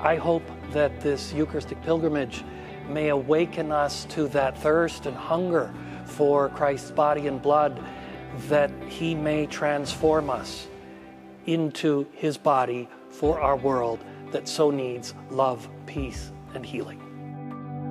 I hope that this Eucharistic pilgrimage may awaken us to that thirst and hunger for Christ's body and blood, that he may transform us into his body for our world that so needs love, peace, and healing.